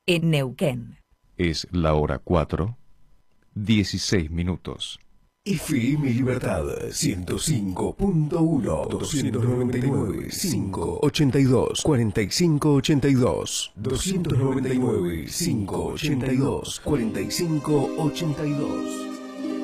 en Neuquén. Es la hora 4, 16 minutos. FM Libertad 105.1 299 582 4582 299 582 4582.